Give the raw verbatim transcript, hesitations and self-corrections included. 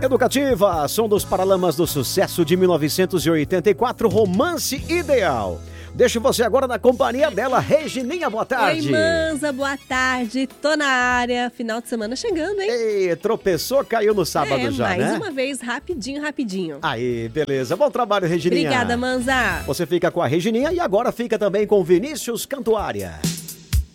Educativa, som dos Paralamas do Sucesso de mil novecentos e oitenta e quatro, Romance Ideal. Deixo você agora na companhia dela, Regininha, boa tarde. Oi, Manza, boa tarde, tô na área, final de semana chegando, hein? Ei, tropeçou, caiu no sábado é, já, mais né? mais uma vez, rapidinho, rapidinho. Aí, beleza, bom trabalho, Regininha. Obrigada, Manza. Você fica com a Regininha e agora fica também com Vinícius Cantuária.